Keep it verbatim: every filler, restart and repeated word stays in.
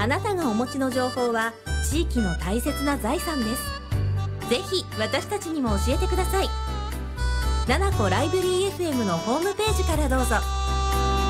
あなたがお持ちの情報は地域の大切な財産です。ぜひ私たちにも教えてください。ななこライブリー エフエム のホームページからどうぞ。